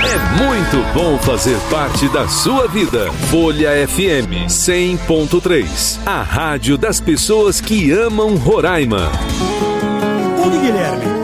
É muito bom fazer parte da sua vida. Folha FM 100.3. A rádio das pessoas que amam Roraima. Ô, Guilherme,